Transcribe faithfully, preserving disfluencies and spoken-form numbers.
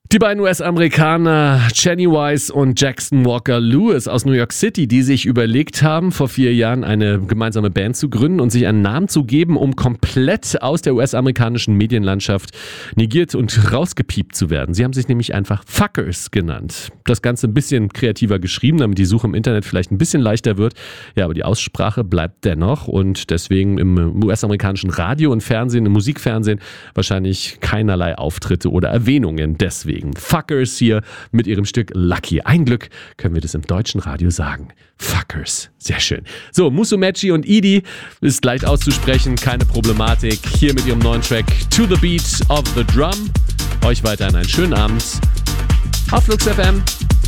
Die beiden U S-Amerikaner Jenny Weiss und Jackson Walker Lewis aus New York City, die sich überlegt haben, vor vier Jahren eine gemeinsame Band zu gründen und sich einen Namen zu geben, um komplett aus der U S-amerikanischen Medienlandschaft negiert und rausgepiept zu werden. Sie haben sich nämlich einfach Fuckers genannt. Das Ganze ein bisschen kreativer geschrieben, damit die Suche im Internet vielleicht ein bisschen leichter wird. Ja, aber die Aussprache bleibt dennoch und deswegen im U S-amerikanischen Radio und Fernsehen, im Musikfernsehen wahrscheinlich keinerlei Auftritte oder Erwähnungen deswegen. Fuckers hier mit ihrem Stück Lucky. Ein Glück können wir das im deutschen Radio sagen. Fuckers. Sehr schön. So, Musumeci und Edie ist leicht auszusprechen, keine Problematik. Hier mit ihrem neuen Track To The Beat of the Drum. Euch weiterhin einen schönen Abend auf Flux F M.